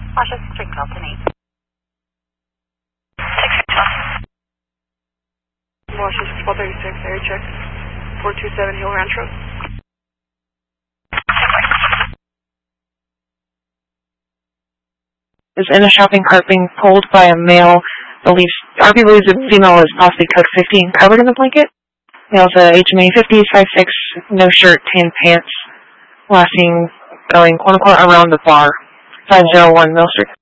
Washington Street Company. Washington 1236, area check. 427 Hill Rancho. Is in a shopping cart being pulled by a male. RP believes the female is possibly code 15, covered in the blanket. Male's HMA 50s, 5'6", no shirt, tan pants, last seen going quote unquote around the bar. 501 Mill Street.